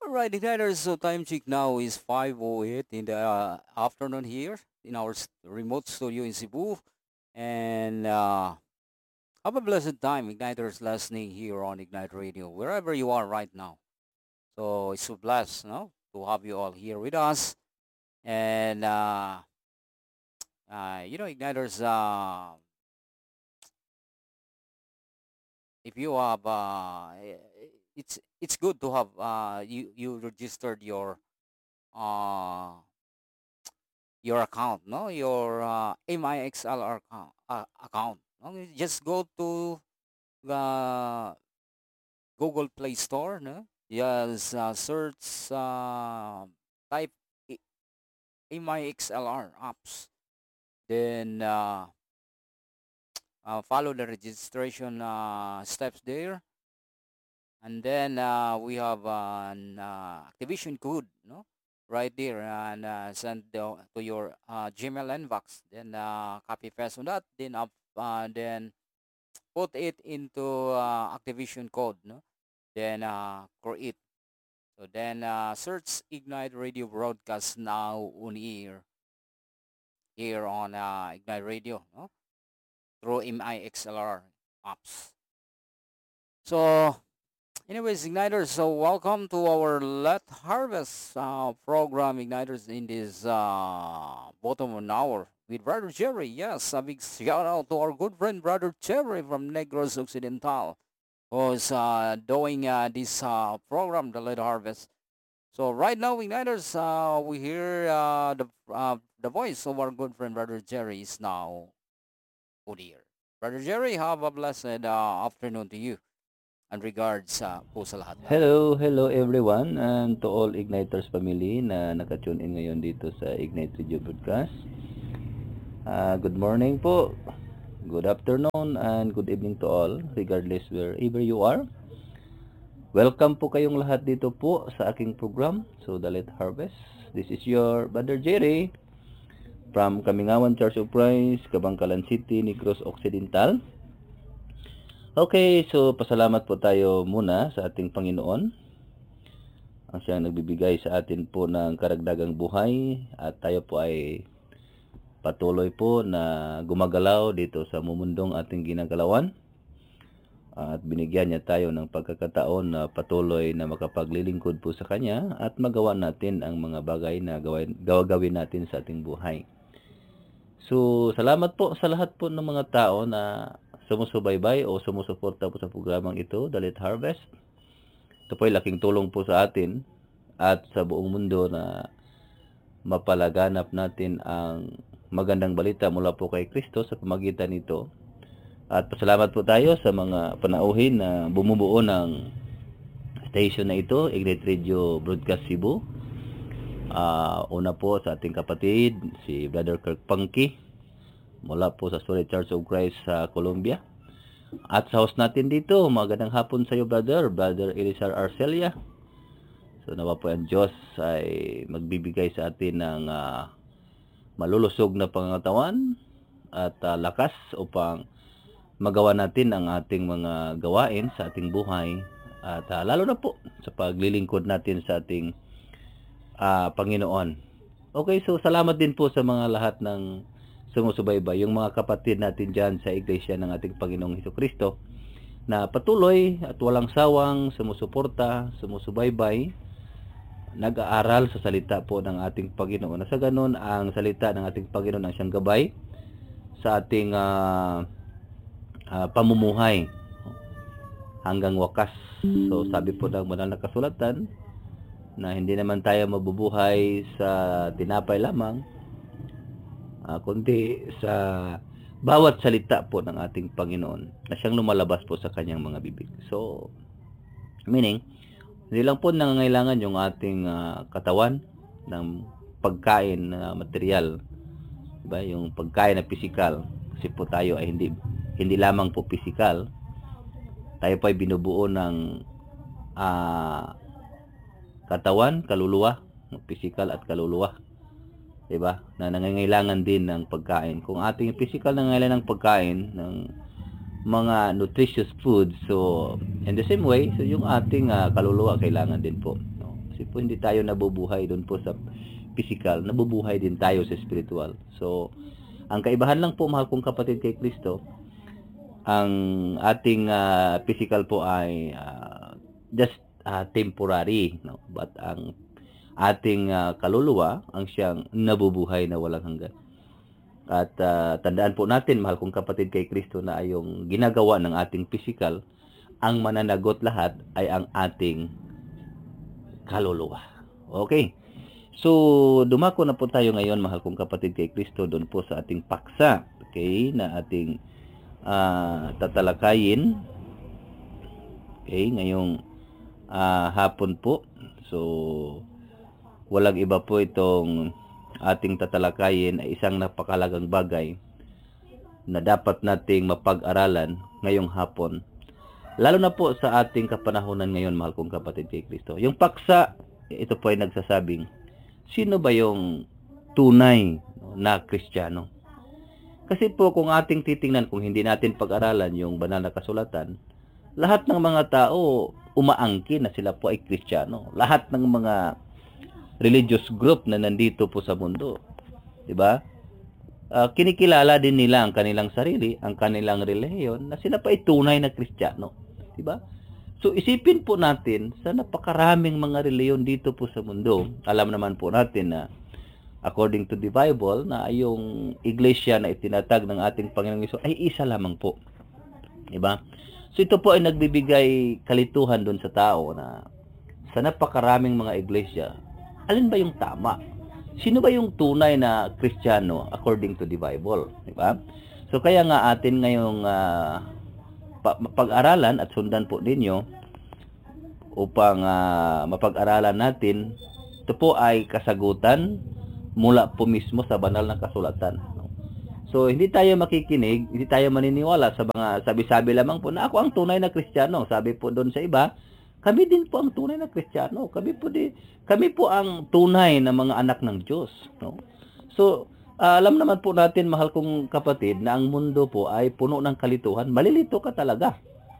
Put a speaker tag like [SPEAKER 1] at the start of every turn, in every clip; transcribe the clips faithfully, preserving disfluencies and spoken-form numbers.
[SPEAKER 1] Alright, Igniters, so time check now is five oh eight in the uh, afternoon here in our s- remote studio in Cebu. And uh, have a blessed time, Igniters listening here on Ignite Radio, wherever you are right now. So it's a blessed, no, to have you all here with us. And, uh, uh, you know, Igniters, uh, if you have, uh, eh, it's it's good to have, uh, you, you registered your uh, your account, no, your uh, MIXLR account, uh, account. No? You just go to the Google Play Store, no? Just uh, search, uh, type I- MIXLR apps, then uh, uh, follow the registration uh, steps there, and then uh, we have an uh, activation code, no, right there, and uh, send the, to your uh, Gmail inbox. Then uh, copy paste on that. Then up, uh, then put it into uh, activation code, no. Then uh, create. So then uh, search Ignite Radio broadcast now on air here on uh, Ignite Radio, no, through MIXLR apps. So anyways, Igniters, so welcome to our Let Harvest uh, program, Igniters, in this uh, bottom of an hour with Brother Jerry. Yes, a big shout out to our good friend, Brother Jerry from Negros Occidental, who's uh, doing uh, this uh, program, the Let Harvest. So right now, Igniters, uh, we hear uh, the uh, the voice of our good friend, Brother Jerry, is now on here. Brother Jerry, have a blessed uh, afternoon to you. And regards sa po sa lahat, Brother.
[SPEAKER 2] Hello, hello everyone and to all Igniters family na naka-tune in ngayon dito sa Ignite Radio Broadcast. Uh, good morning po, good afternoon and good evening to all regardless wherever you are. Welcome po kayong lahat dito po sa aking program, So The Let Harvest. This is your Brother Jerry from Kamingawan Church of Christ, Kabangkalan City, Negros Occidental. Okay, so pasalamat po tayo muna sa ating Panginoon ang siyang nagbibigay sa atin po ng karagdagang buhay at tayo po ay patuloy po na gumagalaw dito sa mumundong ating ginagalawan at binigyan niya tayo ng pagkakataon na patuloy na makapaglilingkod po sa Kanya at magawa natin ang mga bagay na gawin, gawin natin sa ating buhay. So, salamat po sa lahat po ng mga tao na sumusubaybay o sumusuporta po sa programang ito, The Let Harvest. Ito po ay laking tulong po sa atin at sa buong mundo na mapalaganap natin ang magandang balita mula po kay Kristo sa pamagitan nito. At pasalamat po tayo sa mga panauhin na bumubuo ng station na ito, Ignite Radio Broadcast Cebu. Uh, una po sa ating kapatid, si Brother Kirk Punky, mula po sa Solid Church of Christ sa Colombia. At sa host natin dito, magandang hapon sa iyo, Brother, Brother Elizar Arcelia. So nawa po ang Diyos ay magbibigay sa atin ng uh, malulusog na pangangatawan at uh, lakas upang magawa natin ang ating mga gawain sa ating buhay at uh, lalo na po sa paglilingkod natin sa ating uh, Panginoon. Okay, so salamat din po sa mga lahat ng sumusubaybay, yung mga kapatid natin dyan sa Iglesia ng ating Panginoong Hesukristo na patuloy at walang sawang sumusuporta, sumusubaybay, nag-aaral sa salita po ng ating Panginoon. Sa ganun, ang salita ng ating Panginoon ang siyang gabay sa ating uh, uh, pamumuhay hanggang wakas. So sabi po ng banal na kasulatan na hindi naman tayo mabubuhay sa tinapay lamang, uh, kundi sa bawat salita po ng ating Panginoon na siyang lumalabas po sa kanyang mga bibig. So meaning, hindi lang po nangangailangan yung ating uh, katawan ng pagkain na uh, material, diba? Yung pagkain na physical, kasi po tayo ay hindi hindi lamang po physical, tayo po ay binubuo ng uh, katawan, kaluluwa, physical at kaluluwa, diba? Na nangangailangan din ng pagkain. Kung ating physical nangangailangan ng pagkain ng mga nutritious foods, so in the same way, so yung ating uh, kaluluwa kailangan din po, no? Kasi po hindi tayo nabubuhay doon po sa physical, nabubuhay din tayo sa spiritual. So, ang kaibahan lang po, mahal kong kapatid, kay Kristo, ang ating uh, physical po ay uh, just uh, temporary, no? But ang ating uh, kaluluwa ang siyang nabubuhay na walang hanggan. At uh, tandaan po natin, mahal kong kapatid, kay Kristo, na yung ginagawa ng ating physical, ang mananagot lahat ay ang ating kaluluwa. Okay. So, dumako na po tayo ngayon, mahal kong kapatid, kay Kristo, doon po sa ating paksa, okay, na ating uh, tatalakayin. Okay, ngayong uh, hapon po. So, walang iba po itong ating tatalakayin ay isang napakalagang bagay na dapat nating mapag-aralan ngayong hapon. Lalo na po sa ating kapanahunan ngayon, mahal kong kapatid, kay Kristo. Yung paksa, ito po ay nagsasabing, sino ba yung tunay na Kristiyano? Kasi po kung ating titingnan, kung hindi natin pag-aralan yung banal na kasulatan, lahat ng mga tao umaangkin na sila po ay Kristiyano. Lahat ng mga religious group na nandito po sa mundo, di ba? Uh, kinikilala din nila ang kanilang sarili, ang kanilang relihiyon, na sila pa ay tunay na Kristiyano, di ba? So isipin po natin sa napakaraming mga reliyon dito po sa mundo. Alam naman po natin na according to the Bible na yung iglesia na itinatag ng ating Panginoong Hesus ay isa lamang po. Di ba? So ito po ay nagbibigay kalituhan doon sa tao na sa napakaraming mga iglesia, alin ba yung tama? Sino ba yung tunay na Kristiyano according to the Bible? Di ba? So kaya nga atin ngayong uh, pag-aralan at sundan po ninyo upang uh, mapag-aralan natin. Ito po ay kasagutan mula po mismo sa banal na kasulatan. So hindi tayo makikinig, hindi tayo maniniwala sa mga sabi-sabi lamang po na ako ang tunay na Kristiyano. Sabi po doon sa iba, kami din po ang tunay na Kristiyano. Kami po di, kami po ang tunay na mga anak ng Diyos, no? So Uh, alam naman po natin, mahal kong kapatid, na ang mundo po ay puno ng kalituhan. Malilito ka talaga.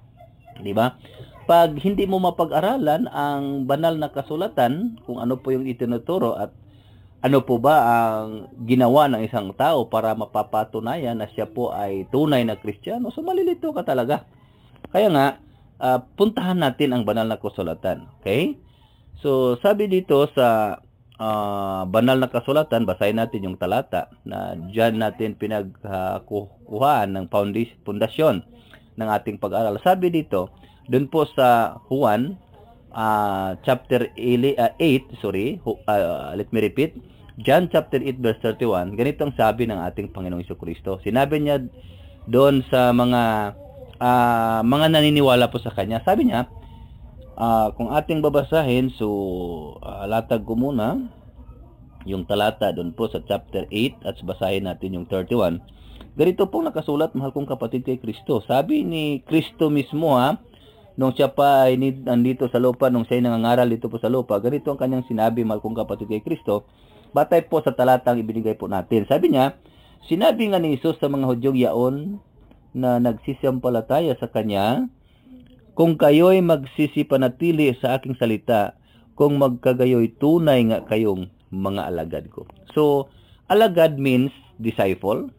[SPEAKER 2] Di ba? Pag hindi mo mapag-aralan ang banal na kasulatan, kung ano po yung itinuturo at ano po ba ang ginawa ng isang tao para mapapatunayan na siya po ay tunay na Kristiyano, so malilito ka talaga. Kaya nga, uh, puntahan natin ang banal na kasulatan. Okay? So, sabi dito sa Uh, banal na kasulatan, basahin natin yung talata na diyan natin pinagkuhaan ng pundasyon ng ating pag-aaral. Sabi dito, doon po sa Juan uh, chapter eight, sorry, uh, let me repeat, John chapter eight verse thirty-one, ganito ang sabi ng ating Panginoong Jesucristo. Sinabi niya doon sa mga uh, mga naniniwala po sa Kanya. Sabi niya, Uh, kung ating babasahin, so uh, latag ko muna yung talata doon po sa chapter eight at basahin natin yung thirty-one. Ganito pong nakasulat, mahal kong kapatid, kay Kristo. Sabi ni Kristo mismo, ha, nung siya pa ay nandito sa lupa, nung siya ay nangangaral dito po sa lupa, ganito ang kanyang sinabi, mahal kong kapatid, kay Kristo. Batay po sa talatang ibinigay po natin. Sabi niya, sinabi nga ni Jesus sa mga Hudyong yaon na nagsisisampalataya sa Kanya, kung kayo'y magsisipanatili sa aking salita, kung magkagayo'y tunay nga kayong mga alagad ko. So, alagad means disciple,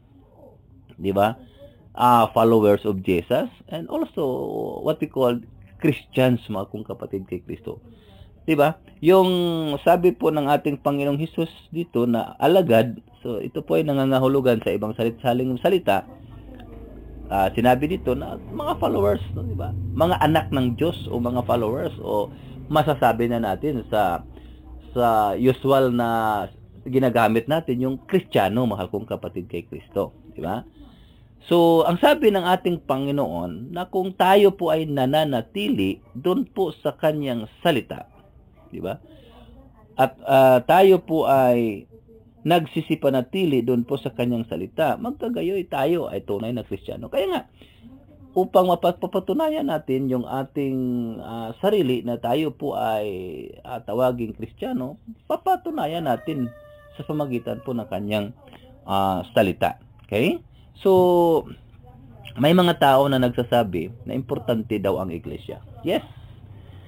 [SPEAKER 2] di ba? Uh, followers of Jesus, and also what we call Christians, mga kong kapatid, kay Kristo. Di ba? Yung sabi po ng ating Panginoong Hesus dito na alagad, so ito po ay nangangahulugan sa ibang salit-saling salita. Uh, sinabi dito na mga followers, no, di ba? Mga anak ng Diyos o mga followers, o masasabi na natin sa sa usual na ginagamit natin yung Kristiyano, mahal kong kapatid, kay Kristo, di ba? So, ang sabi ng ating Panginoon na kung tayo po ay nananatili doon po sa kanyang salita, di ba? At uh, tayo po ay nagsisipanatili doon po sa kanyang salita, magkagayoy tayo ay tunay na Kristiyano. Kaya nga, upang mapapatunayan natin yung ating uh, sarili na tayo po ay uh, tawaging Kristiyano, papatunayan natin sa pamagitan po ng kanyang uh, salita. Okay? So, may mga tao na nagsasabi na importante daw ang iglesia. Yes,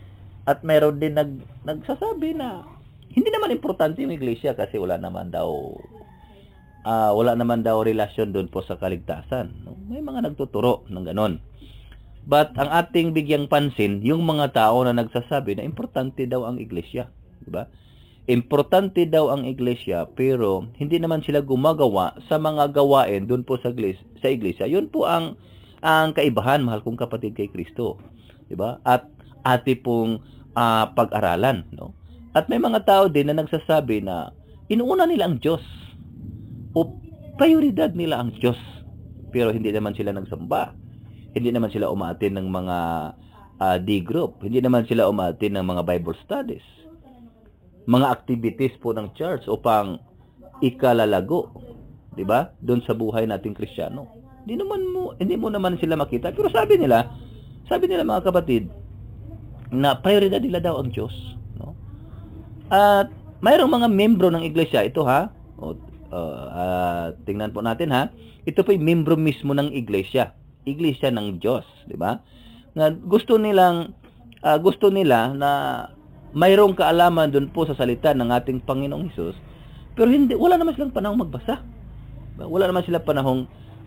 [SPEAKER 2] At mayroon din nag, nagsasabi na hindi naman importante yung iglesia kasi wala naman daw ah, wala naman daw relasyon doon po sa kaligtasan. No? May mga nagtuturo ng ganon. But ang ating bigyang pansin, yung mga tao na nagsasabi na importante daw ang iglesia, di ba? Importante daw ang iglesia pero hindi naman sila gumagawa sa mga gawain doon po sa iglesia, sa iglesia. Yun po ang ang kaibahan, mahal kong kapatid kay Kristo, di ba? At ati pong uh, pag-aralan, no? At may mga tao din na nagsasabi na inuuna nila ang Diyos o prioridad nila ang Diyos pero hindi naman sila nagsamba, hindi naman sila umaattend ng mga uh, D-group, hindi naman sila umaattend ng mga Bible studies, mga activities po ng church upang ikalalago, di ba? Doon sa buhay nating Kristiyano. Hindi naman mo hindi mo naman sila makita pero sabi nila, sabi nila mga kapatid na prioridad nila daw ang Diyos, no? At mayroong mga membro ng iglesia ito ha. O, uh, uh, tingnan po natin ha. Ito po 'yung membro mismo ng iglesia. Iglesia ng Diyos, di ba? Na gusto nilang uh, gusto nila na mayroong kaalaman doon po sa salita ng ating Panginoong Hesus, pero hindi wala naman silang panahong magbasa. Wala naman silang panahong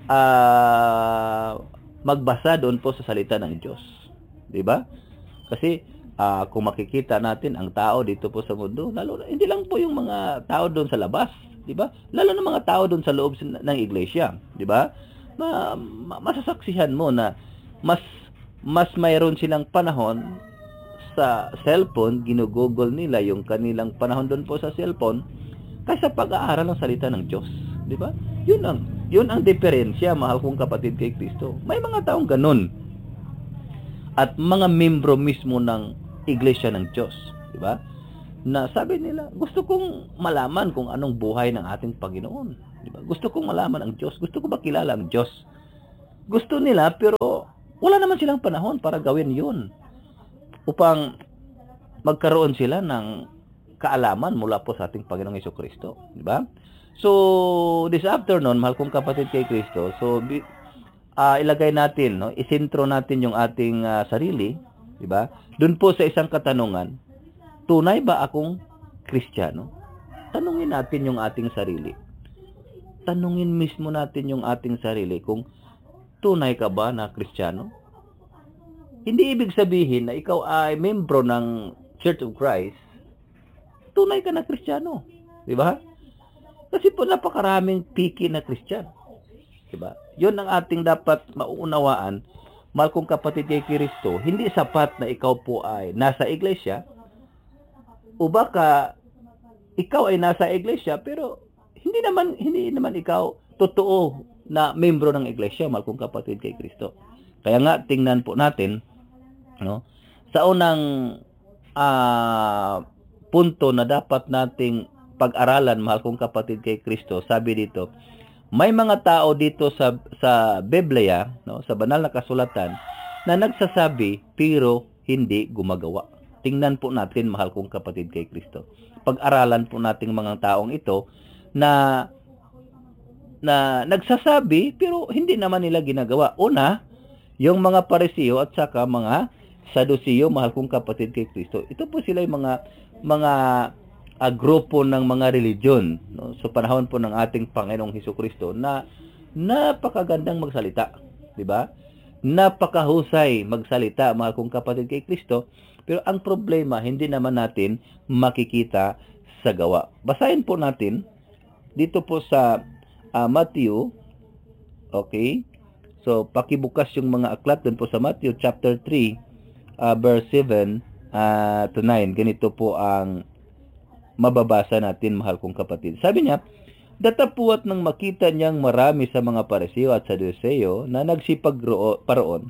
[SPEAKER 2] uh, magbasa doon po sa salita ng Diyos. Di ba? Kasi uh, kung makikita natin ang tao dito po sa mundo, lalo hindi lang po yung mga tao doon sa labas, di ba? Lalo na mga tao doon sa loob ng iglesia, di ba? Ma, ma, masasaksihan mo na mas mas mayroon silang panahon sa cellphone, ginugugol nila yung kanilang panahon doon po sa cellphone kaysa pag-aaral ng salita ng Diyos, di ba? Yun ang yun ang diferensya, mahal kong kapatid kay Kristo. May mga taong ganun. At mga membro mismo ng iglesia ng Diyos, di ba? Na sabi nila, gusto kong malaman kung anong buhay ng ating Panginoon, di ba? Gusto kong malaman ang Diyos, gusto ko makilala ang Diyos. Gusto nila pero wala naman silang panahon para gawin 'yun. Upang magkaroon sila ng kaalaman mula po sa ating Panginoong Hesukristo, di ba? So, this afternoon, mahal kong kapatid kay Kristo, so uh, ilagay natin, no, isentro natin yung ating uh, sarili, di ba? Doon po sa isang katanungan, tunay ba akong Kristiyano? Tanungin natin yung ating sarili. Tanungin mismo natin yung ating sarili kung tunay ka ba na Kristiyano? Hindi ibig sabihin na ikaw ay membro ng Church of Christ, tunay ka na Kristiyano, di ba? Kasi po napakaraming piki na Kristiyan, di ba? Yun ang ating dapat mauunawaan, mahal kong kapatid kay Kristo. Hindi sapat na ikaw po ay nasa iglesia, o baka ikaw ay nasa iglesia pero hindi naman hindi naman ikaw totoo na membro ng iglesia, mahal kong kapatid kay Kristo. Kaya nga tingnan po natin, no, sa unang uh, punto na dapat nating pag-aralan, mahal kong kapatid kay Kristo, sabi dito, may mga tao dito sa sa Biblia, no, sa banal na kasulatan na nagsasabi pero hindi gumagawa. Tingnan po natin, mahal kong kapatid kay Kristo. Pag-aralan po nating mga taong ito na na nagsasabi pero hindi naman nila ginagawa. Una, yung mga Parisiyo at saka mga Sadusiyo, mahal kong kapatid kay Kristo. Ito po sila yung mga mga uh, grupo ng mga religion, no, sa panahon po ng ating Panginoong Hesukristo na napakagandang magsalita, di ba? Napakahusay magsalita, mahal kong kapatid kay Kristo, pero ang problema hindi naman natin makikita sa gawa. Basahin po natin dito po sa uh, Matthew, okay? So pakibukas yung mga aklat doon po sa Matthew chapter three, uh, verse seven uh, to nine. Ganito po ang mababasa natin, mahal kong kapatid. Sabi niya, datapuat nang makita niyang marami sa mga Pariseo at Saduceo na nagsipagparoon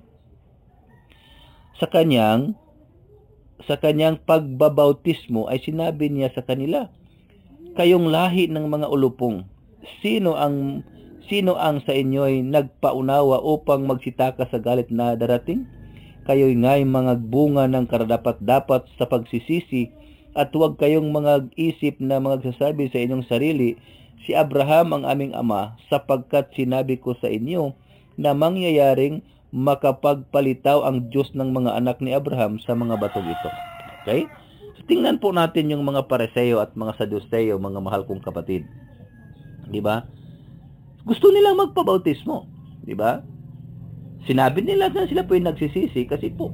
[SPEAKER 2] sa kanyang sa kanyang pagbabautismo, ay sinabi niya sa kanila, kayong lahi ng mga ulupong, sino ang sino ang sa inyo'y nagpaunawa upang magsitaka sa galit na darating? Kayo'y nga'y mga bunga ng karadapat-dapat sa pagsisisi, at huwag kayong mga isip na magsasabi sa inyong sarili, si Abraham ang aming ama, sapagkat sinabi ko sa inyo na mangyayaring makapagpalitaw ang Diyos ng mga anak ni Abraham sa mga batong ito. Okay? So, tingnan po natin yung mga Pariseo at mga Saduceo, mga mahal kong kapatid. Di ba? Gusto nilang magpabautismo. Di ba? Sinabi nila na sila po yung nagsisisi kasi po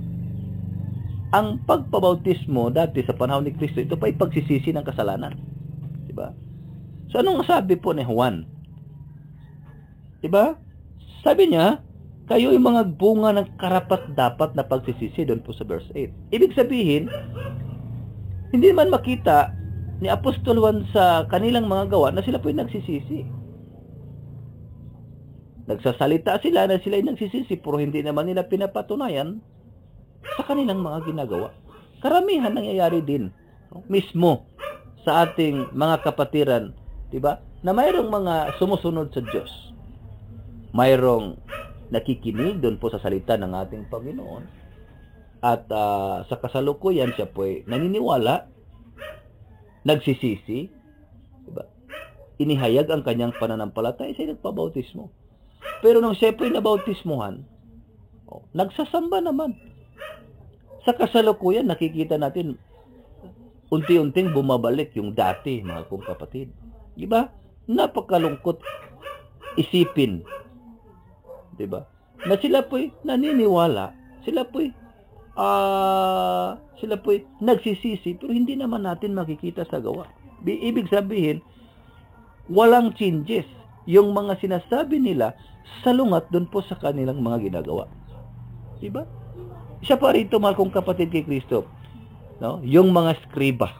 [SPEAKER 2] ang pagpabautismo dati sa panahon ni Kristo, ito pa ay pagsisisi ng kasalanan. Di ba? So, anong sabi po ni Juan? Di ba? Sabi niya, kayo yung mga bunga ng karapat-dapat na pagsisisi, doon po sa verse eight. Ibig sabihin, hindi man makita ni Apostol Juan sa kanilang mga gawa na sila po yung nagsisisi. Nagsasalita sila na sila yung nagsisisi, pero hindi naman nila pinapatunayan sa kanilang mga ginagawa. Karamihan nangyayari din no? Mismo sa ating mga kapatiran, di ba? Na mayroong mga sumusunod sa Diyos. Mayroong nakikinig doon po sa salita ng ating Panginoon. At uh, sa kasalukuyan siya po ay naniniwala, nagsisisi, di ba? Inihayag ang kanyang pananampalataya, siya nagpabautismo. Pero nung siya po ay nabautismuhan, oh, nagsasamba naman. Sa kasalukuyan, nakikita natin, unti-unting bumabalik yung dati, mga kong kapatid. Diba? Napakalungkot isipin. Diba? Na sila po'y naniniwala, sila po'y, uh, sila po'y nagsisisi, pero hindi naman natin makikita sa gawa. Ibig sabihin, walang changes. Yung mga sinasabi nila, salungat doon po sa kanilang mga ginagawa. Diba? Isa pa rito, mahal kong kapatid kay Kristo, no? Yung mga skriba.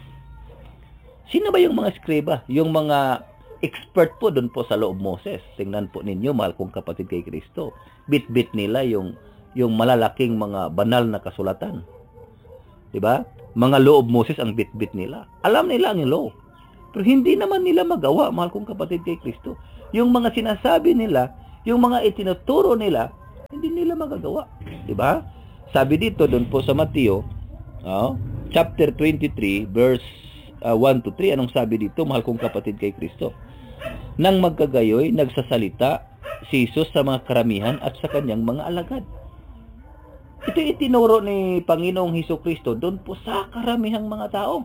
[SPEAKER 2] Sino ba yung mga skriba? Yung mga expert po doon po sa loob Moses. Tingnan po ninyo, mahal kong kapatid kay Kristo. Bit-bit nila yung, yung malalaking mga banal na kasulatan. Diba? Mga loob Moses ang bit-bit nila. Alam nila ang law. Pero hindi naman nila magawa, mahal kong kapatid kay Kristo. Yung mga sinasabi nila, yung mga itinuturo nila, hindi nila magagawa. Diba? Sabi dito doon po sa Mateo, oh, chapter twenty-three, verse uh, one to three, anong sabi dito, mahal kong kapatid kay Kristo? Nang magkagayoy, nagsasalita si Jesus sa mga karamihan at sa kanyang mga alagad. Ito itinuro ni Panginoong Hesukristo doon po sa karamihang mga tao.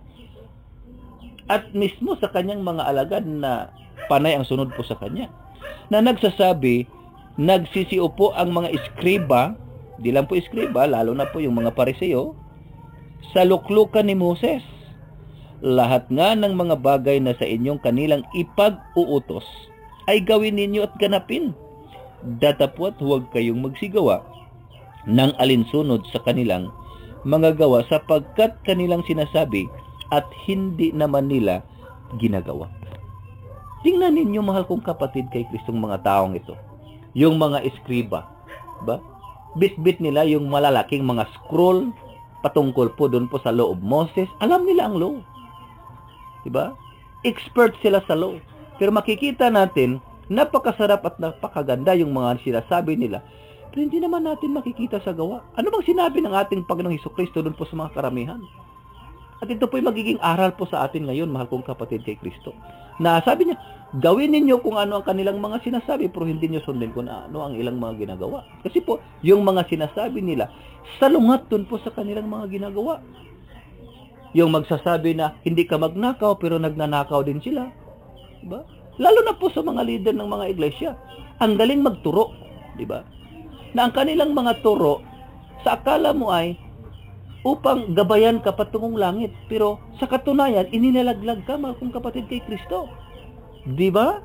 [SPEAKER 2] At mismo sa kanyang mga alagad na panay ang sunod po sa kanya. Na nagsasabi, nagsisiupo ang mga iskriba, di lang po iskriba, lalo na po yung mga Pariseo, sa luklukan ni Moses. Lahat nga ng mga bagay na sa inyong kanilang ipag-uutos ay gawin ninyo at ganapin. Datapwat huwag kayong magsigawa ng alinsunod sa kanilang mga gawa sapagkat kanilang sinasabi at hindi naman nila ginagawa. Tingnan ninyo, mahal kong kapatid kay Kristong mga taong ito. Yung mga eskriba, ba? Bit-bit nila yung malalaking mga scroll patungkol po doon po sa law of Moses. Alam nila ang law. Diba? Expert sila sa law. Pero makikita natin, napakasarap at napakaganda yung mga sinasabi nila. Pero hindi naman natin makikita sa gawa. Ano bang sinabi ng ating Panginoong Hesukristo doon po sa mga karamihan? At ito po'y magiging aral po sa atin ngayon, mahal kong kapatid kay Kristo. Na sabi niya, gawin ninyo kung ano ang kanilang mga sinasabi, pero hindi niyo sundin kung ano ang ilang mga ginagawa. Kasi po, yung mga sinasabi nila, salungat dun po sa kanilang mga ginagawa. Yung magsasabi na, hindi ka magnakaw, pero nagnanakaw din sila. Diba? Lalo na po sa mga leader ng mga iglesia. Ang galing magturo. Diba? Na ang kanilang mga turo, sa akala mo ay, upang gabayan ka patungong langit. Pero sa katunayan, ininalaglag ka, mahal kong kapatid kay Kristo. Di ba?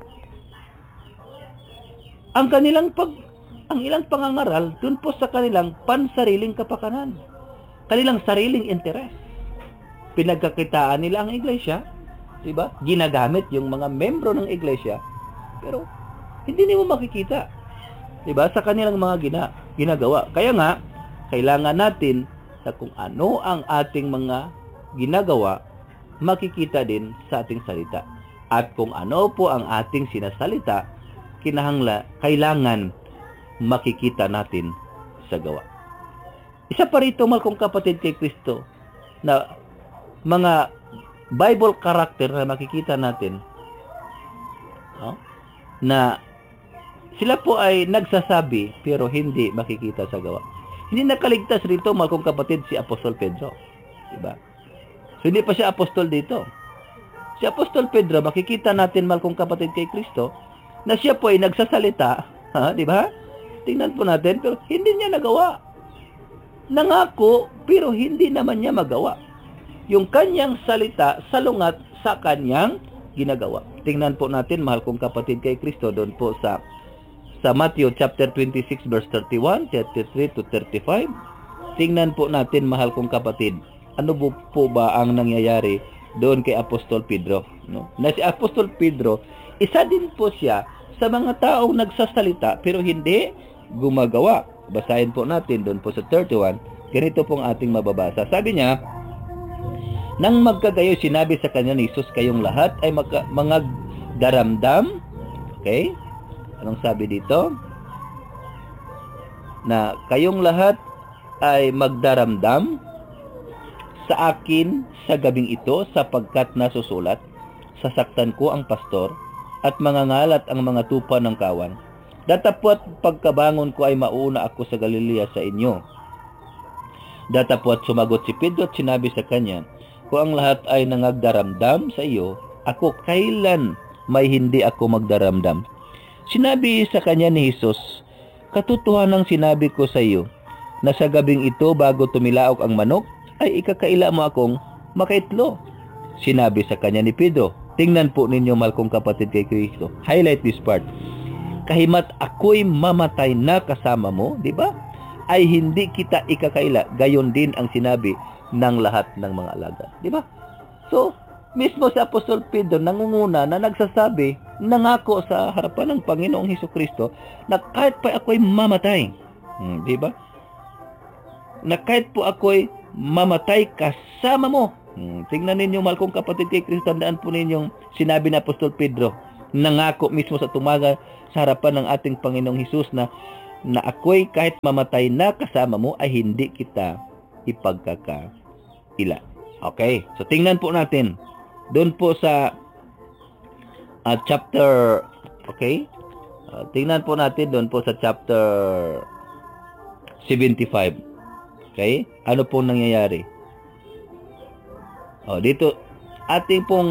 [SPEAKER 2] Ang kanilang pag ang ilang pangangaral dun po sa kanilang pansariling kapakanan. Kanilang sariling interes. Pinagkakitaan nila ang iglesia, di ba? Ginagamit yung mga membro ng iglesia, pero hindi nimo makikita, di ba? Sa kanilang mga gina, ginagawa. Kaya nga, kailangan natin sa kung ano ang ating mga ginagawa, makikita din sa ating salita. At kung ano po ang ating sinasalita, kinahangla, kailangan makikita natin sa gawa. Isa pa rito, mahal kong kapatid kay Kristo, na mga Bible character na makikita natin, no? Na sila po ay nagsasabi pero hindi makikita sa gawa. Hindi nakaligtas rito, mahal kong kapatid, si Apostol Pedro. Diba? So, hindi pa siya apostol dito. Si Apostol Pedro, makikita natin, mahal kong kapatid kay Kristo, na siya po ay nagsasalita, ha, di ba? Tingnan po natin, pero hindi niya nagawa. Nangako, pero hindi naman niya magawa. Yung kanyang salita, salungat sa kanyang ginagawa. Tingnan po natin, mahal kong kapatid kay Kristo, doon po sa sa Matthew chapter twenty-six verse thirty-one, thirty-three to thirty-five. Tingnan po natin, mahal kong kapatid, ano po, po ba ang nangyayari doon kay Apostol Pedro, no? Na si Apostol Pedro, isa din po siya sa mga taong nagsasalita pero hindi gumagawa. Basahin po natin doon po sa thirty-one. Ganito pong ating mababasa. Sabi niya, nang magkagayo, sinabi sa kanya ni Jesus, kayong lahat ay magka, mga daramdam. Okay? Anong sabi dito? Na kayong lahat ay magdaramdam sa akin sa gabing ito, sapagkat nasusulat, sasaktan ko ang pastor at mangangalat ang mga tupa ng kawan. Datapwat pagkabangon ko ay mauuna ako sa Galilea sa inyo. Datapwat sumagot si Pedro at sinabi sa kanya, kung ang lahat ay nangagdaramdam sa iyo, ako kailan may hindi ako magdaramdam? Sinabi sa kanya ni Jesus, katotohanang sinabi ko sa iyo, na sa gabing ito bago tumilaok ang manok, ay ikakaila mo akong makaitlo. Sinabi sa kanya ni Pedro, tingnan po ninyo, mahal kong kapatid kay Kristo. Highlight this part. Kahimat ako'y mamatay na kasama mo, di ba? Ay hindi kita ikakaila. Gayon din ang sinabi ng lahat ng mga alagad, di ba? So, mismo si Apostol Pedro nangunguna na nagsasabi, nangako sa harapan ng Panginoong Hesukristo na kahit pa ako'y mamatay, hmm, di ba? Na kahit po ako'y mamatay kasama mo. Hmm, tingnan ninyo, mahal kong kapatid kay Kristo, tandaan po ninyong sinabi ni Apostol Pedro, nangako mismo sa tumaga sa harapan ng ating Panginoong Hesus na na ako'y kahit mamatay na kasama mo ay hindi kita ipagkakaila. Okay, so tingnan po natin doon po sa uh, chapter, okay, uh, tingnan po natin doon po sa chapter seventy-five. Okay, ano po nangyayari? Oh, dito ating pong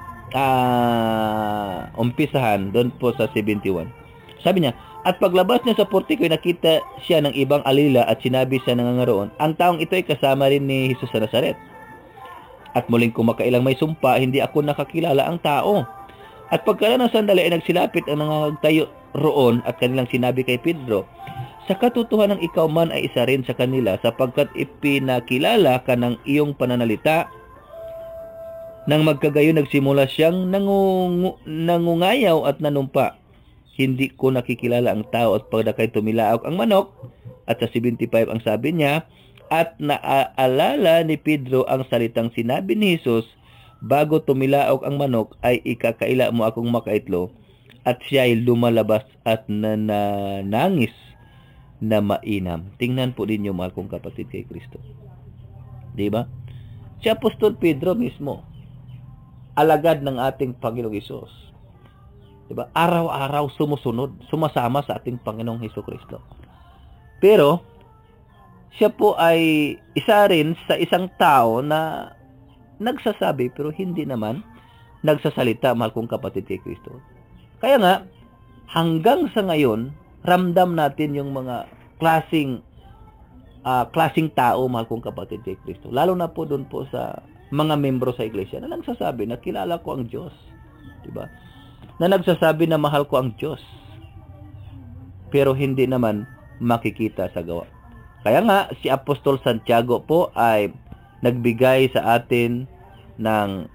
[SPEAKER 2] uh, umpisahan doon po sa seventy-one. Sabi niya, at paglabas niya sa portiko, nakita siya ng ibang alila at sinabi sa nangangaroon, ang taong ito ay kasama rin ni Jesus sa Nazaret. At muling kumakailang may sumpa, hindi ako nakakilala ang tao. At pagkaraan ng sandali ay nagsilapit ang nangangagtayo roon at kanilang sinabi kay Pedro, sa katotohanan ikaw man ay isa rin sa kanila, sapagkat ipinakilala ka ng iyong pananalita. Nang magkagayo, nagsimula siyang nangung nangungayaw at nanumpa. Hindi ko nakikilala ang tao, at pagdakay tumilaok ang manok. At sa seventy-five ang sabi niya, at naaalala ni Pedro ang salitang sinabi ni Jesus, bago tumilaok ang manok ay ikakaila mo akong makaitlo. At siya ay lumalabas at nananangis na mainam. Tingnan po ninyo, mahal kong kapatid kay Kristo. Diba? Si Apostol Pedro mismo, alagad ng ating Panginoong Hesus. Diba? Araw-araw sumusunod, sumasama sa ating Panginoong Hesukristo. Pero, siya po ay isa rin sa isang tao na nagsasabi pero hindi naman nagsasalita, mahal kong kapatid kay Kristo. Kaya nga, hanggang sa ngayon, ramdam natin yung mga klasing uh, klasing tao, mahal kong kapatid kay Kristo. Lalo na po doon po sa mga membro sa iglesia na nagsasabi na kilala ko ang Diyos. Diba? Na nagsasabi na mahal ko ang Diyos. Pero hindi naman makikita sa gawa. Kaya nga, si Apostol Santiago po ay nagbigay sa atin ng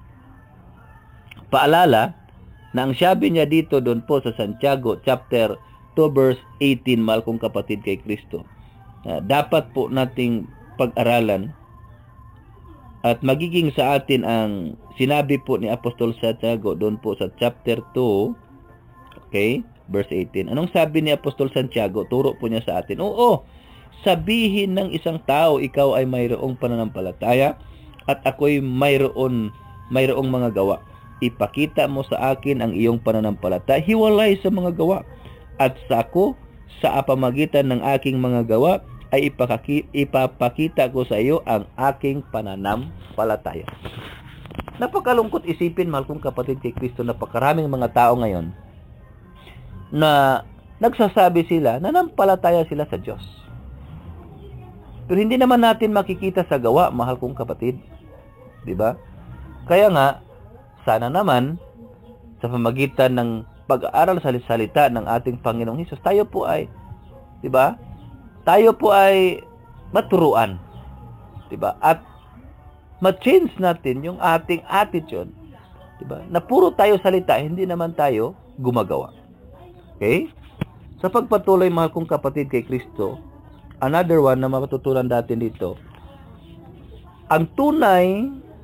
[SPEAKER 2] paalala na ang sabi niya dito doon po sa Santiago chapter two verse eighteen, mahal kong kapatid kay Kristo. Uh, dapat po nating pag-aralan at magiging sa atin ang sinabi po ni Apostol Santiago doon po sa chapter two, okay, verse eighteen. Anong sabi ni Apostol Santiago? Turo po niya sa atin. Oo, sabihin ng isang tao, ikaw ay mayroong pananampalataya at ako'y mayroon, mayroong mga gawa. Ipakita mo sa akin ang iyong pananampalataya, hiwalay sa mga gawa. At sa ako, sa apamagitan ng aking mga gawa, ay ipakaki, ipapakita ko sa iyo ang aking pananampalataya. Napakalungkot isipin, mahal kong kapatid kay Kristo, napakaraming mga tao ngayon na nagsasabi sila, nanampalataya sila sa Diyos. Pero hindi naman natin makikita sa gawa, mahal kong kapatid. Diba? Kaya nga, sana naman, sa pamagitan ng pag-aaral sa salita ng ating Panginoong Hesus, tayo po ay, diba? Tayo po ay maturuan. Diba? At ma-change natin yung ating attitude. Diba? Na puro tayo salita, hindi naman tayo gumagawa. Okay? Sa pagpatuloy, mahal kong kapatid kay Kristo, another one na matutunan natin dito, ang tunay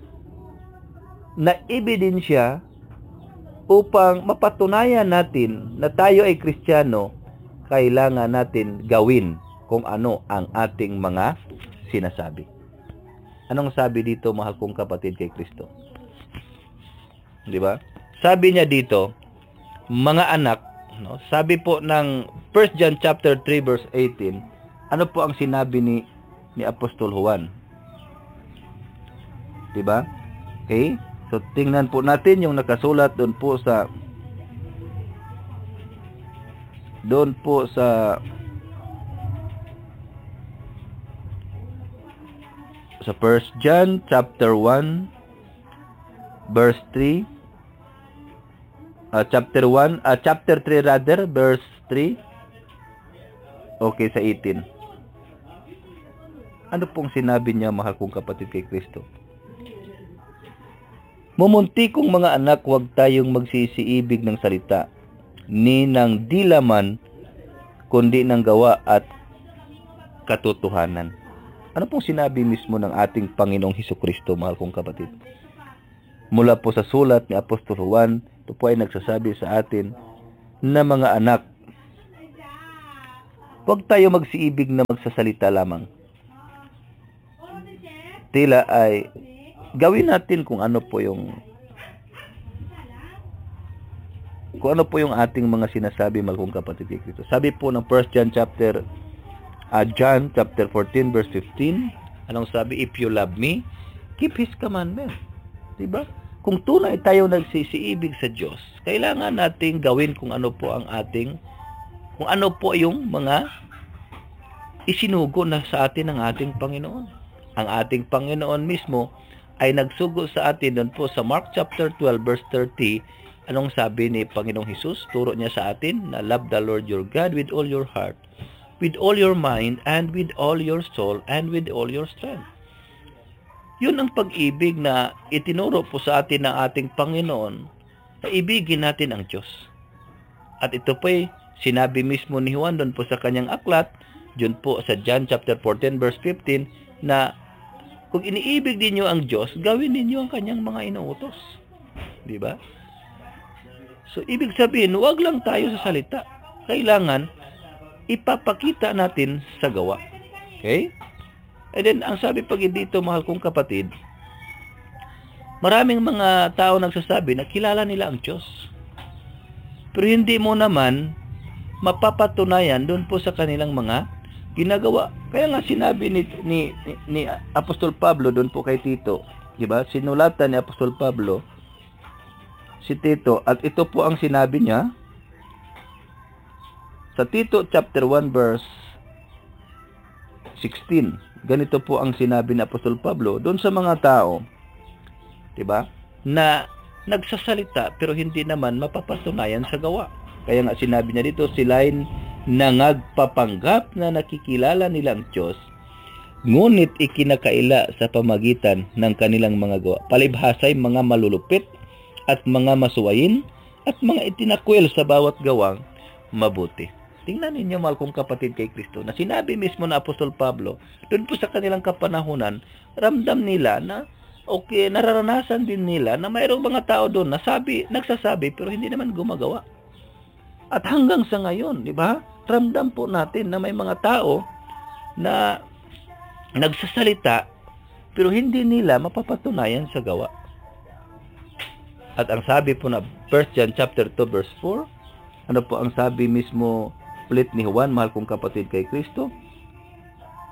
[SPEAKER 2] na ebidensya upang mapatunayan natin na tayo ay Kristiyano, kailangan natin gawin kung ano ang ating mga sinasabi. Anong sabi dito, mahal kong kapatid kay Kristo? Di ba? Sabi niya dito, mga anak, no? Sabi po ng First John chapter three verse eighteen, ano po ang sinabi ni ni Apostol Juan? Diba? Okay? So tingnan po natin yung nakasulat doon po sa doon po sa sa First John chapter one verse three, uh, chapter one, uh, chapter three rather, verse three. Okay, sa eighteen. Ano pong sinabi niya, mahal kong kapatid kay Kristo? Mumunti kong mga anak, huwag tayong magsisiibig ng salita, ni ng dilaman, kundi ng gawa at katotohanan. Ano pong sinabi mismo ng ating Panginoong Hesukristo, mahal kong kapatid? Mula po sa sulat ni Apostol Juan, ito po ay nagsasabi sa atin na mga anak, huwag tayo magsiibig na magsasalita lamang. Tila ay gawin natin kung ano po yung kung ano po yung ating mga sinasabi, mahal kong kapatid kay Kristo. Sabi po ng First John chapter uh, John chapter fourteen verse fifteen, anong sabi? If you love me, keep His commandments. Diba? Kung tunay tayo nagsisiibig sa Diyos, kailangan nating gawin kung ano po ang ating kung ano po yung mga isinugo na sa atin ng ating Panginoon. Ang ating Panginoon mismo ay nagsugo sa atin doon po sa Mark chapter twelve verse thirty. Anong sabi ni Panginoong Hesus? Turo niya sa atin na love the Lord your God with all your heart, with all your mind, and with all your soul, and with all your strength. Yun ang pag-ibig na itinuro po sa atin ng ating Panginoon, na ibigin natin ang Diyos. At ito po ay sinabi mismo ni Juan doon po sa kanyang aklat, doon po sa John chapter fourteen verse fifteen, na kung iniibig ninyo ang Diyos, gawin ninyo ang kanyang mga inuutos. Di ba? So, ibig sabihin, huwag lang tayo sa salita. Kailangan, ipapakita natin sa gawa. Okay? And then, ang sabi pag dito, mahal kong kapatid, maraming mga tao nagsasabi na kilala nila ang Diyos. Pero hindi mo naman mapapatunayan doon po sa kanilang mga ginagawa. Kaya nga sinabi ni, ni, ni Apostol Pablo doon po kay Tito, di ba? Sinulatan ni Apostol Pablo si Tito, at ito po ang sinabi niya sa Tito chapter one verse sixteen. Ganito po ang sinabi ni Apostol Pablo doon sa mga tao, di ba? Na nagsasalita pero hindi naman mapapatunayan sa gawa. Kaya nga sinabi niya dito, sila'y nangagpapanggap na nakikilala nilang Diyos, ngunit ikinakaila sa pamagitan ng kanilang mga gawa. Palibhasay mga malulupit at mga masuwayin at mga itinakwil sa bawat gawang mabuti. Tingnan ninyo, mahal kong kapatid kay Kristo, na sinabi mismo na Apostol Pablo, doon po sa kanilang kapanahunan, ramdam nila na okay, nararanasan din nila na mayroong mga tao doon na sabi, nagsasabi pero hindi naman gumagawa. At hanggang sa ngayon, di ba? Ramdam po natin na may mga tao na nagsasalita pero hindi nila mapapatunayan sa gawa. At ang sabi po na First John chapter two verse four, ano po ang sabi mismo ulit ni Juan, mahal kong kapatid kay Kristo?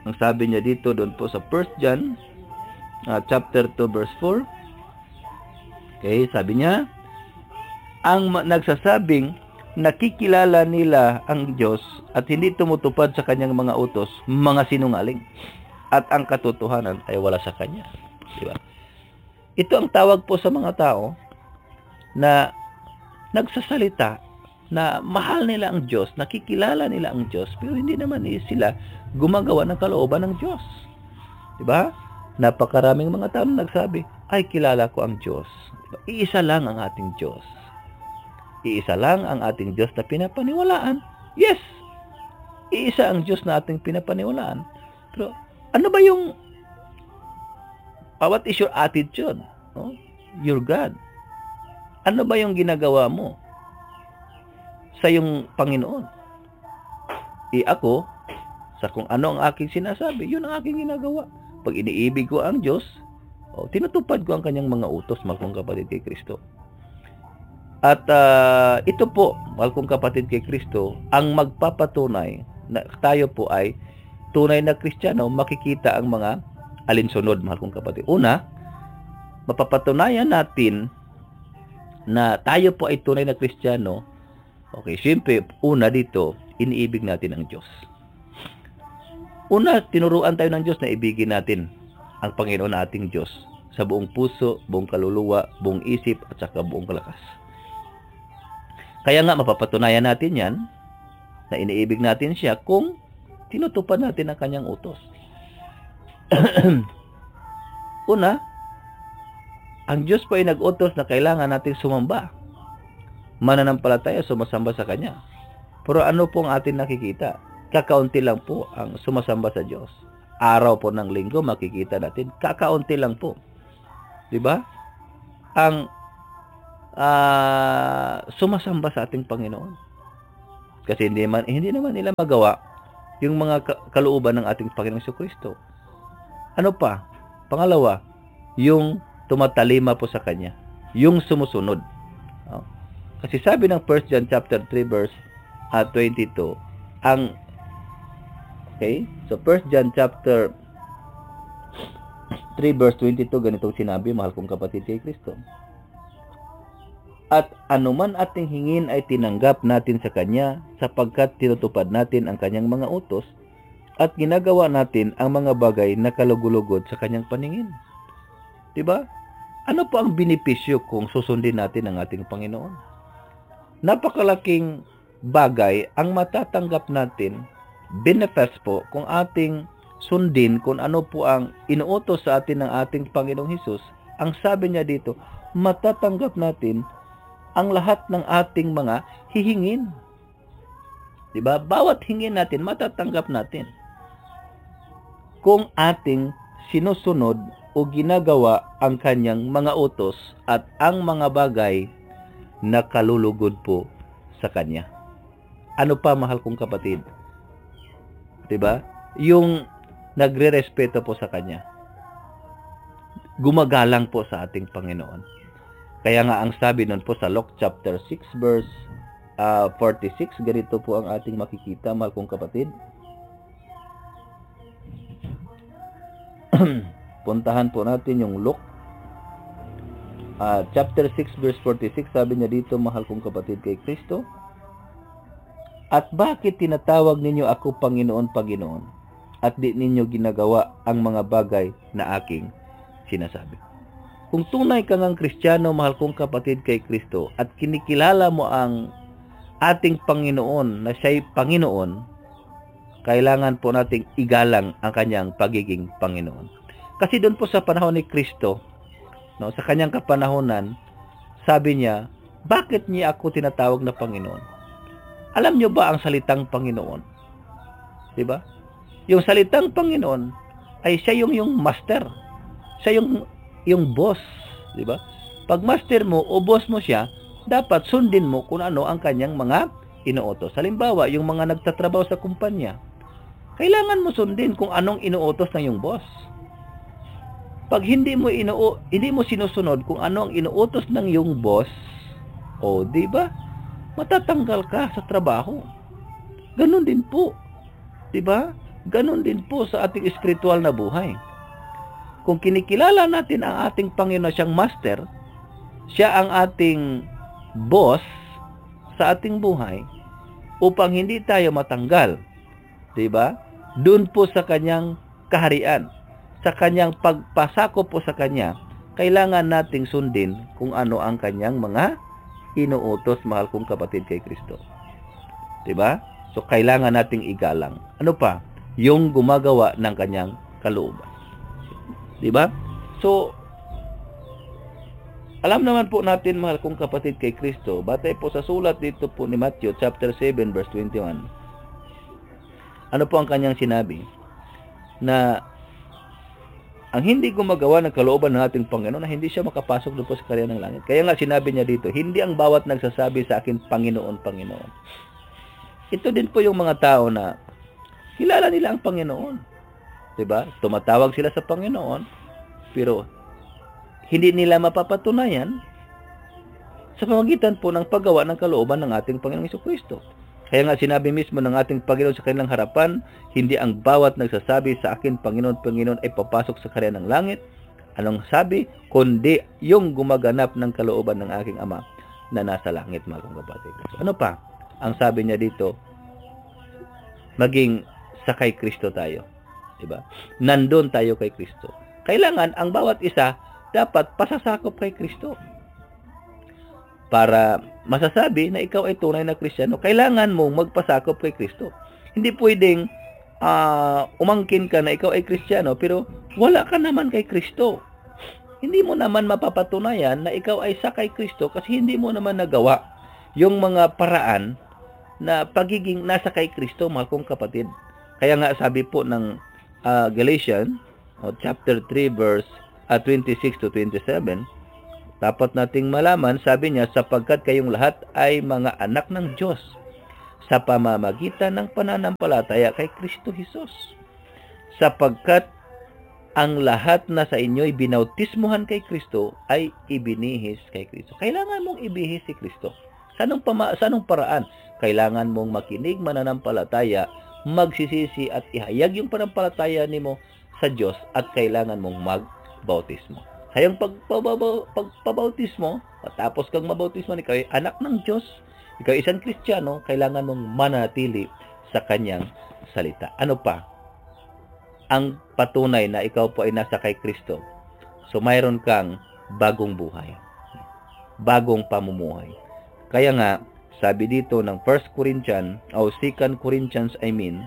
[SPEAKER 2] Ang sabi niya dito doon po sa First John uh, chapter two verse four. Okay, sabi niya, ang nagsasabing nakikilala nila ang Diyos at hindi tumutupad sa kanyang mga utos, mga sinungaling. At ang katotohanan ay wala sa kanya. Di ba? Ito ang tawag po sa mga tao na nagsasalita na mahal nila ang Diyos, nakikilala nila ang Diyos, pero hindi naman sila gumagawa ng kalooban ng Diyos. Di ba? Napakaraming mga tao na nagsabi, ay kilala ko ang Diyos. Diba? Iisa lang ang ating Diyos. Iisa lang ang ating Diyos na pinapaniwalaan. Yes! Iisa ang Diyos na ating pinapaniwalaan. Pero ano ba yung uh, what is your attitude? No? Your God. Ano ba yung ginagawa mo sa yung Panginoon? E ako, sa kung ano ang aking sinasabi, yun ang aking ginagawa. Pag iniibig ko ang Diyos, oh, tinutupad ko ang kanyang mga utos, mahal kong kapatid kay Kristo. At uh, ito po, mahal kong kapatid kay Kristo, ang magpapatunay na tayo po ay tunay na Kristiyano, makikita ang mga alinsunod, mahal kong kapatid. Una, mapapatunayan natin na tayo po ay tunay na Kristiyano. Okay, siyempre, una dito, iniibig natin ang Diyos. Una, tinuruan tayo ng Diyos na ibigin natin ang Panginoon na ating Diyos sa buong puso, buong kaluluwa, buong isip, at saka buong kalakas. Kaya nga, mapapatunayan natin yan na iniibig natin siya kung tinutupad natin ang kanyang utos. Una, ang Diyos po ay nag-utos na kailangan natin sumamba. Mananampalataya, sumasamba sa Kanya. Pero ano po ang atin nakikita? Kakaunti lang po ang sumasamba sa Diyos. Araw po ng linggo, makikita natin, kakaunti lang po. Diba? Ang uh, sumasamba sa ating Panginoon. Kasi hindi, man, hindi naman nila magawa yung mga kalooban ng ating Panginoong Jesucristo. Ano pa? Pangalawa, yung tumatalima po sa Kanya. Yung sumusunod. Oh. Kasi sabi ng First John chapter three verse uh, twenty-two, ang okay, so First John chapter three verse twenty-two, ganitong sinabi, mahal kong kapatid kay Kristo. At anuman ating hingin ay tinanggap natin sa Kanya sapagkat tinutupad natin ang Kanyang mga utos at ginagawa natin ang mga bagay na kalugulugod sa Kanyang paningin. Diba? Ano po ang benepisyo kung susundin natin ang ating Panginoon? Napakalaking bagay ang matatanggap natin, benefits po, kung ating sundin kung ano po ang inuutos sa atin ng ating Panginoong Hesus. Ang sabi niya dito, matatanggap natin ang lahat ng ating mga hihingin. Diba? Bawat hingin natin, matatanggap natin kung ating sinusunod o ginagawa ang kanyang mga utos at ang mga bagay na kalulugod po sa kanya. Ano pa, mahal kong kapatid? Diba? Yung nagre-respeto po sa kanya. Gumagalang po sa ating Panginoon. Kaya nga ang sabi nun po sa Luke chapter six verse uh, forty-six, ganito po ang ating makikita, mahal kong kapatid. Puntahan po natin yung Luke uh, chapter six verse forty-six. Sabi niya dito, mahal kong kapatid kay Kristo, at bakit tinatawag ninyo ako Panginoon, Panginoon, at di ninyo ginagawa ang mga bagay na aking sinasabi? Kung tunay kang ang Kristiyano, mahal kong kapatid kay Kristo, at kinikilala mo ang ating Panginoon na siya'y Panginoon, kailangan po nating igalang ang kanyang pagiging Panginoon. Kasi doon po sa panahon ni Kristo, no, sa kanyang kapanahonan, sabi niya, bakit niya ako tinatawag na Panginoon? Alam niyo ba ang salitang Panginoon? Diba? Yung salitang Panginoon ay siya yung yung master. Siya yung yung boss, diba? Pag master mo o boss mo siya, dapat sundin mo kung ano ang kanyang mga inuutos. Halimbawa, yung mga nagtatrabaho sa kumpanya, kailangan mo sundin kung anong inuutos ng yung boss. Pag hindi mo inuo, hindi mo sinusunod kung ano ang inuutos ng yung boss, o di ba? Matatanggal ka sa trabaho. Ganun din po. Di ba? Ganon din po sa ating espiritual na buhay. Kung kinikilala natin ang ating Panginoon siyang master, siya ang ating boss sa ating buhay, upang hindi tayo matanggal, diba? Doon po sa kanyang kaharian, sa kanyang pagpasako po sa kanya, kailangan nating sundin kung ano ang kanyang mga inuutos, mahal kong kapatid, kay Kristo. Diba? So, kailangan nating igalang. Ano pa? Yung gumagawa ng kanyang kalooban. Diba? So, alam naman po natin, mahal kong kapatid, kay Kristo, batay po sa sulat dito po ni Matthew chapter seven verse twenty-one. Ano po ang kanyang sinabi? Na ang hindi gumagawa ng kalooban ng ating Panginoon, na hindi siya makapasok doon po sa kaharian ng langit. Kaya nga sinabi niya dito, hindi ang bawat nagsasabi sa akin, Panginoon, Panginoon. Ito din po yung mga tao na kilala nila ang Panginoon. Diba? Tumatawag sila sa Panginoon, pero hindi nila mapapatunayan sa pamamagitan po ng paggawa ng kalooban ng ating Panginoong Jesucristo. Kaya nga sinabi mismo ng ating Panginoon sa kanilang harapan, hindi ang bawat nagsasabi sa akin, Panginoon, Panginoon, ay papasok sa kaharian ng langit. Anong sabi? Kundi yung gumaganap ng kalooban ng aking Ama na nasa langit, mga kapatid. Ano pa? Ang sabi niya dito, maging sakay Kristo tayo. Diba? Nandun tayo kay Kristo. Kailangan ang bawat isa dapat pasasakop kay Kristo. Para masasabi na ikaw ay tunay na Kristiyano, kailangan mong magpasakop kay Kristo. Hindi pwedeng uh, umangkin ka na ikaw ay Kristiyano, pero wala ka naman kay Kristo. Hindi mo naman mapapatunayan na ikaw ay sakay Kristo kasi hindi mo naman nagawa yung mga paraan na pagiging nasa kay Kristo, mahal kong kapatid. Kaya nga sabi po ng uh, Galatians, oh, chapter three, verse uh, twenty-six to twenty-seven, dapat nating malaman, sabi niya, sapagkat kayong lahat ay mga anak ng Diyos sa pamamagitan ng pananampalataya kay Kristo Jesus. Sapagkat ang lahat na sa inyo'y binautismuhan kay Kristo ay ibinihis kay Kristo. Kailangan mong ibihis si Kristo. Sa anong, pama, sa anong paraan? Kailangan mong makinig, mananampalataya, magsisisi at ihayag yung pananampalataya nimo sa Diyos, at kailangan mong magbautismo. Hayang pagpabautismo, tapos kang mabautismo, ikaw ay anak ng Diyos, ikaw ay isang Kristiyano, kailangan mong manatili sa kanyang salita. Ano pa? Ang patunay na ikaw po ay nasa kay Kristo. So, mayroon kang bagong buhay. Bagong pamumuhay. Kaya nga, sabi dito ng First Corinthians, o Second Corinthians, I mean,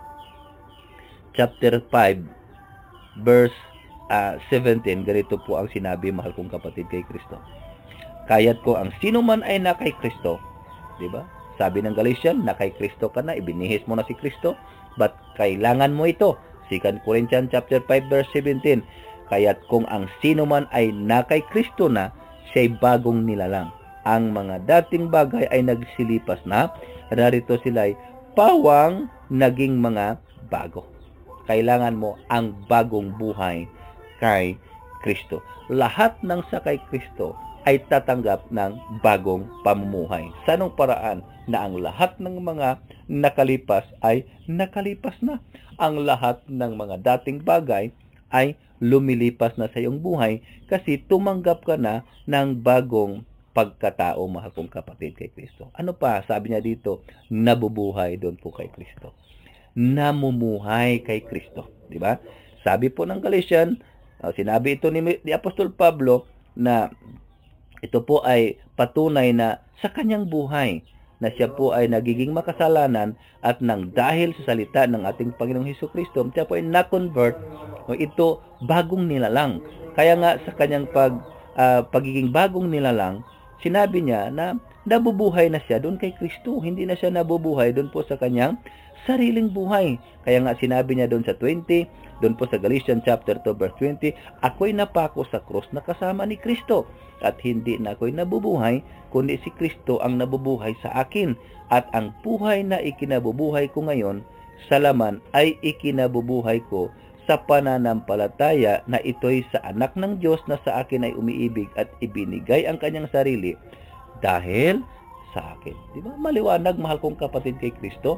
[SPEAKER 2] chapter five, verse Uh, seventeen, ganito po ang sinabi, mahal kong kapatid, kay Kristo. Kaya't ko ang sino man ay na kay Kristo, di ba? Sabi ng Galatians, na kay Kristo ka na, ibinihis mo na si Kristo, but kailangan mo ito. Second Corinthians chapter five, verse seventeen, kaya't kung ang sino man ay na kay Kristo na, siya'y bagong nilalang. Ang mga dating bagay ay nagsilipas na, narito sila'y pawang naging mga bago. Kailangan mo ang bagong buhay kay Kristo. Lahat ng sakay Kristo ay tatanggap ng bagong pamumuhay. Sa anong paraan? Na ang lahat ng mga nakalipas ay nakalipas na. Ang lahat ng mga dating bagay ay lumilipas na sa iyong buhay kasi tumanggap ka na ng bagong pagkatao, mahal kong kapatid, kay Kristo. Ano pa? Sabi niya dito, nabubuhay doon po kay Kristo. Namumuhay kay Kristo. Di ba? Sabi po ng Galatians, Uh, sinabi ito ni, ni Apostol Pablo na ito po ay patunay na sa kanyang buhay na siya po ay nagiging makasalanan at nang dahil sa salita ng ating Panginoong Jesucristo, siya po ay na-convert, o ito bagong nilalang. Kaya nga sa kanyang pag, uh, pagiging bagong nilalang, sinabi niya na nabubuhay na siya doon kay Kristo. Hindi na siya nabubuhay doon po sa kanyang sariling buhay. Kaya nga sinabi niya doon sa twenty, doon po sa Galatians chapter two verse twenty, ako'y napako sa krus na kasama ni Kristo, at hindi na ako'y nabubuhay, kundi si Kristo ang nabubuhay sa akin, at ang buhay na ikinabubuhay ko ngayon sa laman ay ikinabubuhay ko sa pananampalataya na ito'y sa anak ng Diyos na sa akin ay umiibig at ibinigay ang kanyang sarili dahil sa akin. Di ba? Maliwanag, mahal kong kapatid, kay Kristo.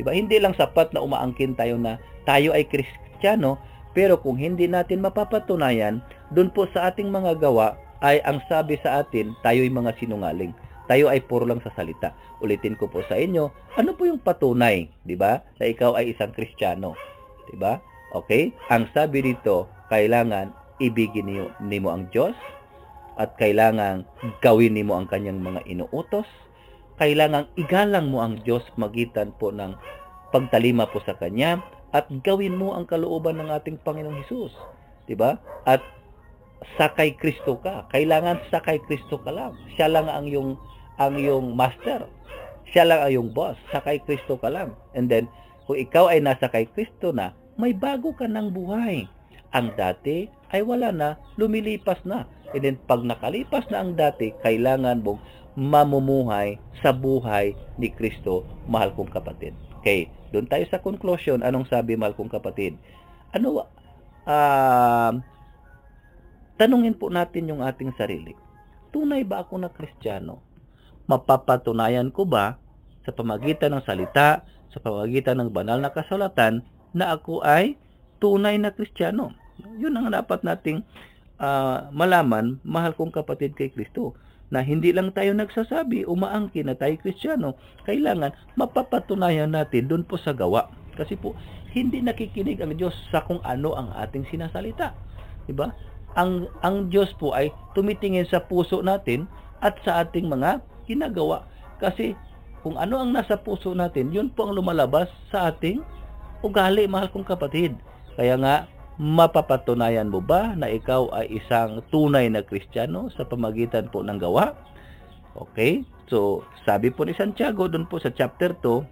[SPEAKER 2] 'Di ba? Hindi lang sapat na umaangkin tayo na tayo ay Kristiyano, pero kung hindi natin mapapatunayan doon po sa ating mga gawa, ay ang sabi sa atin, tayo ay mga sinungaling. Tayo ay puro lang sa salita. Ulitin ko po sa inyo, ano po yung patunay, 'di ba? Na ikaw ay isang Kristiyano, 'di ba? Okay? Ang sabi dito, kailangan ibigin niyo nimo ang Diyos at kailangan gawin nimo ang kanyang mga inuutos. Kailangan igalang mo ang Diyos magitan po ng pagtalima po sa Kanya at gawin mo ang kalooban ng ating Panginoong Hesus. Diba? At sakay Kristo ka. Kailangan sakay Kristo ka lang. Siya lang ang yung, ang yung master. Siya lang ang yung boss. Sakay Kristo ka lang. And then, kung ikaw ay nasa kay Kristo na, may bago ka ng buhay. Ang dati ay wala na, lumilipas na. And then, pag nakalipas na ang dati, kailangan mong mamumuhay sa buhay ni Kristo, mahal kong kapatid. Okay, doon tayo sa conclusion. Anong sabi, mahal kong kapatid? Ano, uh, tanungin po natin yung ating sarili. Tunay ba ako na Kristiyano? Mapapatunayan ko ba sa pamagitan ng salita, sa pamagitan ng banal na kasulatan, na ako ay tunay na Kristiyano? Yun ang dapat nating uh, malaman, mahal kong kapatid kay Kristo. Na hindi lang tayo nagsasabi, umaangkin na tayo Kristiyano, kailangan mapapatunayan natin doon po sa gawa. Kasi po, hindi nakikinig ang Diyos sa kung ano ang ating sinasalita. Diba? Ang, ang Diyos po ay tumitingin sa puso natin at sa ating mga ginagawa. Kasi kung ano ang nasa puso natin, yun po ang lumalabas sa ating ugali, mahal kong kapatid. Kaya nga, mapapatunayan mo ba na ikaw ay isang tunay na Kristiyano sa pamagitan po ng gawa? Okay? So, sabi po ni Santiago doon po sa chapter two,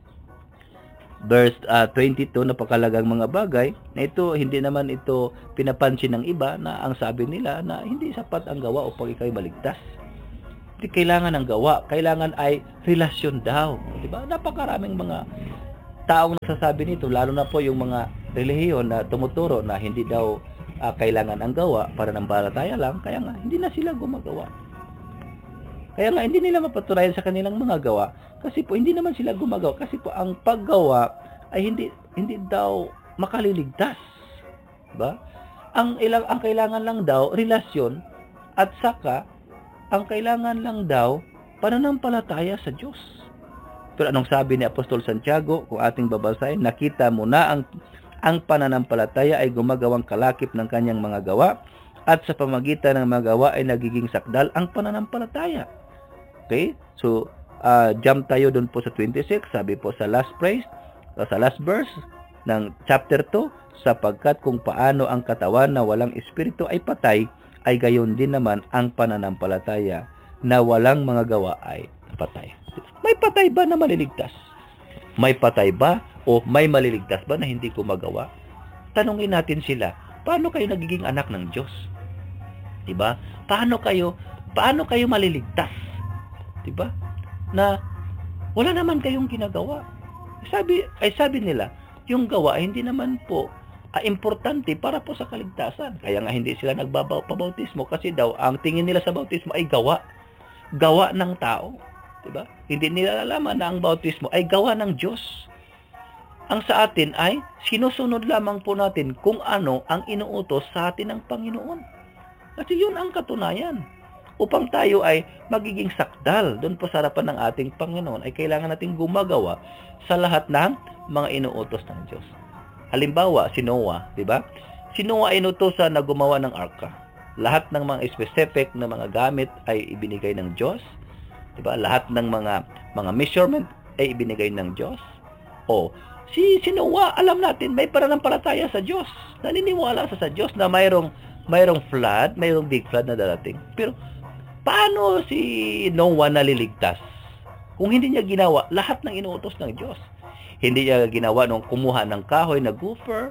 [SPEAKER 2] verse uh, twenty-two, napakalagang mga bagay, na ito, hindi naman ito pinapansin ng iba, na ang sabi nila na hindi sapat ang gawa upang ikaw ay maligtas. Hindi kailangan ng gawa, kailangan ay relasyon daw. Diba? Napakaraming mga taong nasasabi nito, lalo na po yung mga relihiyon na tumuturo na hindi daw uh, kailangan ang gawa para nambalataya lang, kaya nga hindi na sila gumagawa. Kaya nga hindi nila mapatunayan sa kanilang mga gawa kasi po hindi naman sila gumagawa, kasi po ang paggawa ay hindi hindi daw makaliligtas. Diba? Ang ilang ang kailangan lang daw relasyon, at saka ang kailangan lang daw pananampalataya sa Diyos. Pero anong sabi ni Apostol Santiago, kung ating babasahin, nakita mo na ang ang pananampalataya ay gumagawang kalakip ng kanyang mga gawa, at sa pamagitan ng mga gawa ay nagiging sakdal ang pananampalataya. Okay? So, uh, jump tayo dun po sa twenty-six, sabi po sa last phrase, sa last verse ng chapter two, sapagkat kung paano ang katawan na walang espiritu ay patay, ay gayon din naman ang pananampalataya na walang mga gawa ay patay. May patay ba na maliligtas? May patay ba o may maliligtas ba na hindi gumagawa? Tanungin natin sila, paano kayo nagiging anak ng Diyos? Diba? Paano kayo, paano kayo maliligtas? Diba? Na wala naman kayong ginagawa. Sabi, ay sabi nila, yung gawa ay hindi naman po ah, importante para po sa kaligtasan. Kaya nga hindi sila nagbabautismo kasi daw ang tingin nila sa bautismo ay gawa. Gawa ng tao. Diba? Hindi nila alaman na ang bautismo ay gawa ng Diyos. Ang sa atin ay sinusunod lamang po natin kung ano ang inuutos sa atin ng Panginoon. Kasi yun ang katunayan. Upang tayo ay magiging sakdal doon po sa harapan ng ating Panginoon, ay kailangan nating gumagawa sa lahat ng mga inuutos ng Diyos. Halimbawa, si Noah, di ba? Si Noah ay inutusan na gumawa ng arka. Lahat ng mga specific na mga gamit ay ibinigay ng Diyos. Diba? Lahat ng mga mga measurement ay ibinigay ng Diyos. O, si, si Noah, alam natin, may pananampalataya sa Diyos. Naniniwala sa sa Diyos na mayroong, mayroong flood, mayroong big flood na darating. Pero, paano si Noah naliligtas? Kung hindi niya ginawa lahat ng inuutos ng Diyos. Hindi niya ginawa nung kumuha ng kahoy na gopher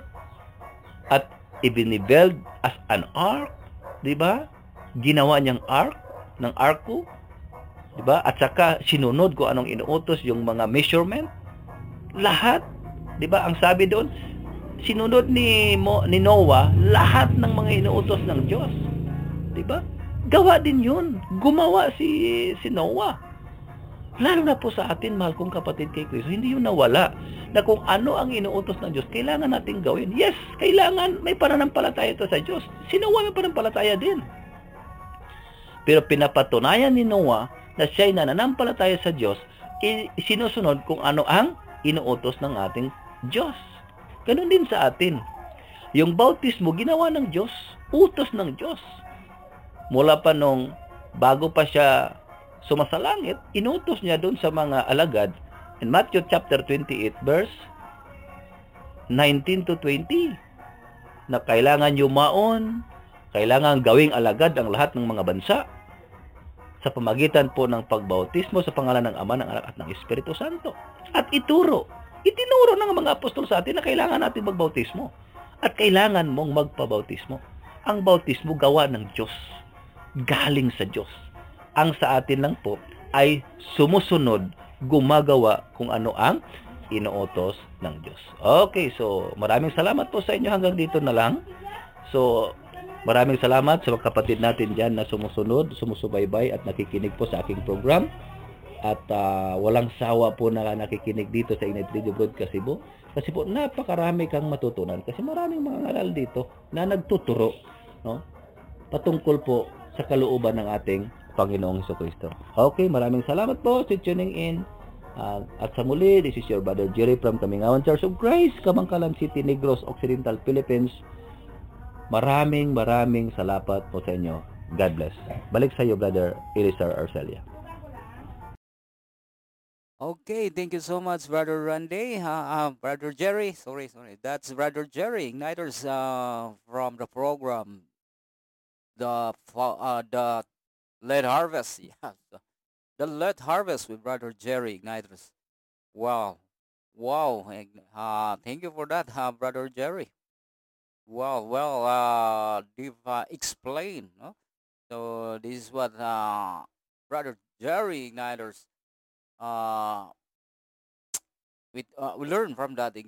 [SPEAKER 2] at ibinibuild as an ark. Diba? Ginawa niyang ark, ng arko. Diba? At saka sinunod ko anong inuutos, yung mga measurement. Lahat. Diba? Ang sabi doon, sinunod ni, Mo, ni Noah lahat ng mga inuutos ng Diyos. Diba? Gawa din yun. Gumawa si, si Noah. Lalo na po sa atin, mahal kong kapatid kay Kristo, hindi yun nawala. Na kung ano ang inuutos ng Diyos, kailangan nating gawin. Yes, kailangan may pananampalataya ito sa Diyos. Si Noah may pananampalataya din. Pero pinapatunayan ni Noah na siya'y nananampalataya sa Diyos, sinusunod kung ano ang inuutos ng ating Diyos. Ganun din sa atin. Yung bautismo, ginawa ng Diyos, utos ng Diyos. Mula pa nung bago pa siya sumasalangit, inutos niya doon sa mga alagad in Matthew chapter twenty-eight verse nineteen to twenty na kailangan yumaon, kailangan gawing alagad ang lahat ng mga bansa sa pamagitan po ng pagbautismo sa pangalan ng Ama, ng Anak at ng Espiritu Santo. At ituro, itinuro ng mga apostol sa atin na kailangan natin magbautismo at kailangan mong magpabautismo. Ang bautismo gawa ng Diyos, galing sa Diyos. Ang sa atin lang po ay sumusunod, gumagawa kung ano ang inuutos ng Diyos. Okay, so maraming salamat po sa inyo, hanggang dito na lang. So maraming salamat sa mga kapatid natin dyan na sumusunod, sumusubaybay at nakikinig po sa aking program. At uh, walang sawa po na nakikinig dito sa Ignite Radio Broadcast Cebu. Kasi po napakarami kang matutunan. Kasi maraming mga ngaral dito na nagtuturo, no, patungkol po sa kalooban ng ating Panginoong Jesucristo. Okay, maraming salamat po sa tuning in. Uh, at sa muli, this is your brother Jerry from Kamingawan Church of Christ, Kamangkalan City, Negros Occidental, Philippines. Maraming maraming salamat po sa inyo. God bless. Balik sa iyo, brother Elizar Arcelia.
[SPEAKER 1] Okay, thank you so much, Brother Randy. Uh, uh, Brother Jerry, sorry, sorry. That's Brother Jerry, Igniters uh, from the program, the uh, the Lead Harvest. Yeah, the, the Lead Harvest with Brother Jerry, Igniters. Wow, wow. Uh, thank you for that, uh, Brother Jerry. Well, well, uh, they've uh, explained, no? So this is what uh, Brother Jerry Igniters uh, we uh, we learned from that